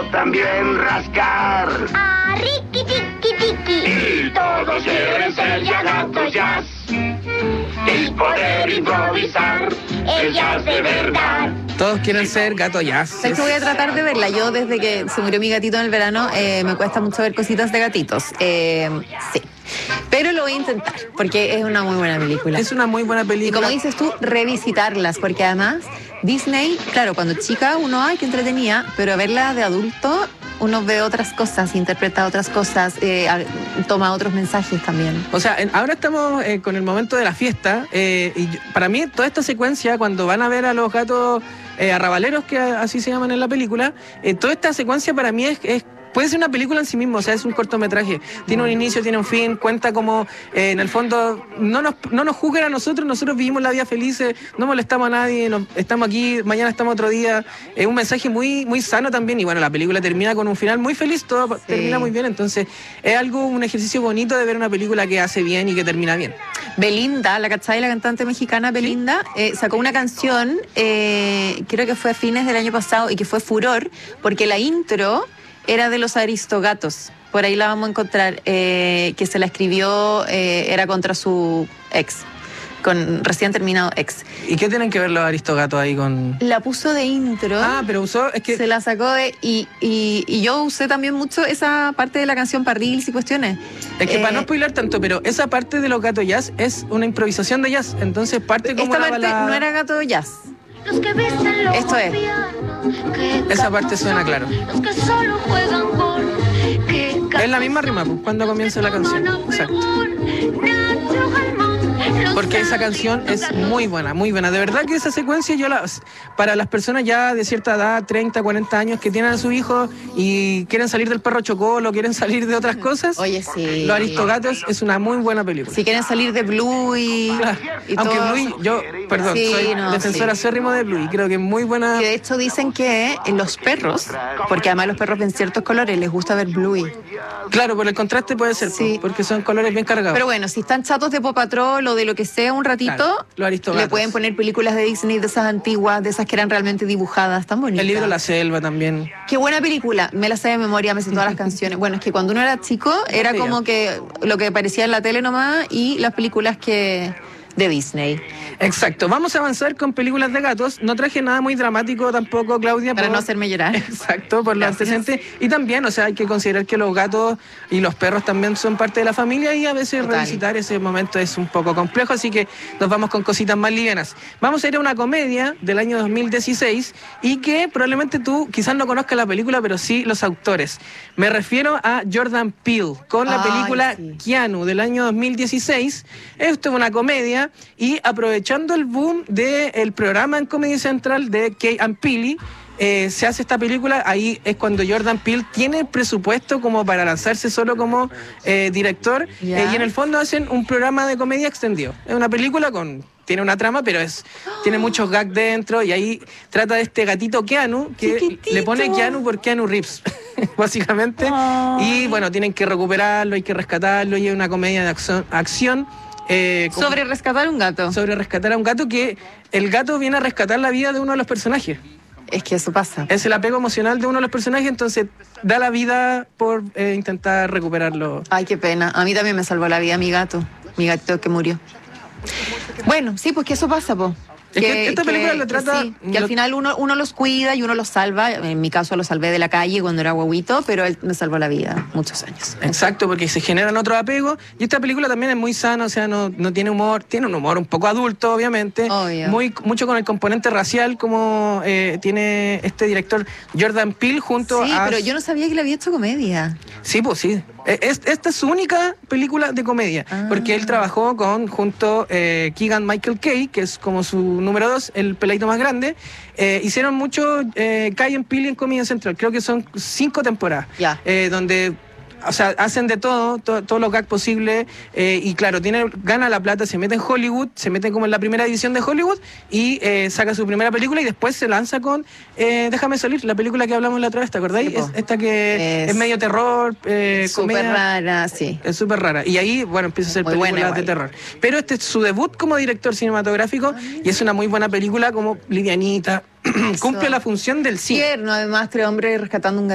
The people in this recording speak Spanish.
también rascar. Ah, riqui, tiqui, tiqui. Y todos quieren ser ya gatos jazz. Y poder improvisar el jazz de verdad. Todos quieren ser gato jazz. ¿Sabes que voy a tratar de verla? Yo desde que se murió mi gatito en el verano me cuesta mucho ver cositas de gatitos. Sí. Pero lo voy a intentar, porque es una muy buena película. Es una muy buena película. Y como dices tú, revisitarlas, porque además Disney, claro, cuando chica uno, ay, qué entretenía, pero verla de adulto uno ve otras cosas, interpreta otras cosas, toma otros mensajes también. O sea, ahora estamos con el momento de la fiesta para mí toda esta secuencia, cuando van a ver a los gatos arrabaleros, que así se llaman en la película, toda esta secuencia para mí puede ser una película en sí mismo, o sea, es un cortometraje. Tiene un inicio, tiene un fin, cuenta como, en el fondo, no nos juzguen a nosotros vivimos la vida felices, no molestamos a nadie, estamos aquí, mañana estamos otro día. Es un mensaje muy, muy sano también, y bueno, la película termina con un final muy feliz, todo termina muy bien, entonces es un ejercicio bonito de ver una película que hace bien y que termina bien. Belinda, la cachai, la cantante mexicana Belinda, sacó una canción, creo que fue a fines del año pasado, y que fue furor, porque la intro era de los Aristogatos. Por ahí la vamos a encontrar, que se la escribió, era contra su ex, con recién terminado ex. ¿Y qué tienen que ver los Aristogatos ahí con...? La puso de intro. Ah, pero usó, es que... Se la sacó y yo usé también mucho esa parte de la canción para reels y cuestiones. Es que para no spoiler tanto, pero esa parte de los gatos jazz es una improvisación de jazz, entonces parte como esta una parte balada. no era gato jazz. Los que besan los Esto es. Esa parte suena claro. Los que solo juegan gol. Es la misma rima, pues, cuando comienza la canción. Exacto. Porque esa canción es muy buena, muy buena. De verdad que esa secuencia, para las personas ya de cierta edad, 30, 40 años, que tienen a su hijo y quieren salir del perro chocolo, quieren salir de otras cosas, Oye, sí. Los Aristogatos es una muy buena película. Si quieren salir de Bluey. Claro. Y aunque todo. Bluey, yo, perdón, Sí, soy no, defensor acérrimo de Bluey, creo que es muy buena. Y de hecho dicen que los perros, porque además los perros ven ciertos colores, les gusta ver Bluey. Claro, por el contraste puede ser, Sí. porque son colores bien cargados. Pero bueno, si están chatos de Paw Patrol o de lo que sea un ratito, Claro, los Aristogatos. le pueden poner películas de Disney de esas antiguas, de esas que eran realmente dibujadas, tan bonitas. El libro La Selva también. Qué buena película, me la sé de memoria, me sé todas las canciones. Bueno, es que cuando uno era chico era Sí, como que lo que aparecía en la tele nomás y las películas de Disney. Exacto, vamos a avanzar con películas de gatos. No traje nada muy dramático tampoco, Claudia. Para no hacerme llorar. Exacto, por los Gracias. antecedentes. Y también, o sea, hay que considerar que los gatos y los perros también son parte de la familia y a veces Total. revisitar ese momento es un poco complejo, así que nos vamos con cositas más livianas. Vamos a ir a una comedia del año 2016 y que probablemente tú quizás no conozcas la película, pero sí los autores. Me refiero a Jordan Peele con la Ay, película sí. Keanu del año 2016. Esto es una comedia y aprovechando el boom del programa en Comedy Central de Key and Peele, se hace esta película. Ahí es cuando Jordan Peele tiene presupuesto como para lanzarse solo como director, Ya. y en el fondo hacen un programa de comedia extendido. Es una película tiene una trama, pero tiene muchos gags dentro, y ahí trata de este gatito Keanu, que Chiquitito. le pone Keanu por Keanu Reeves, básicamente. Ay. Y bueno, tienen que recuperarlo, hay que rescatarlo, y es una comedia de acción. Sobre rescatar un gato. Sobre rescatar a un gato, que el gato viene a rescatar la vida de uno de los personajes. Es que eso pasa. Es el apego emocional de uno de los personajes, entonces da la vida por intentar recuperarlo. Ay, qué pena. A mí también me salvó la vida mi gato gatito que murió. Bueno, sí, pues que eso pasa, po. Es que esta película lo trata... sí, que al final uno los cuida y uno los salva. En mi caso lo salvé de la calle cuando era guaguito, pero él me salvó la vida muchos años. Exacto, porque se generan otros apegos. Y esta película también es muy sana, o sea, no tiene humor. Tiene un humor un poco adulto, obviamente. Obvio. Mucho con el componente racial, como tiene este director Jordan Peele junto Sí, a... pero yo no sabía que le había hecho comedia. Sí, pues sí. Esta es su única película de comedia, porque él trabajó junto Keegan Michael Kay, que es como su número 2, el peladito más grande. Hicieron mucho Kay and Peele en Comedy Central, creo que son 5 temporadas, Ya. donde... O sea, hacen de todos los gags posibles, y claro, gana la plata, se mete en Hollywood, se mete como en la primera división de Hollywood y saca su primera película, y después se lanza con Déjame Salir, la película que hablamos la otra vez, ¿te acordáis? Sí, po. Esta que es medio terror, Súper comedia. rara, sí. Es súper rara. Y ahí, bueno, empieza a hacer Muy películas buena de igual. terror. Pero este es su debut como director cinematográfico, y es una muy buena película, como livianita. Cumple la función del cine. Tierno, además, 3 hombres rescatando un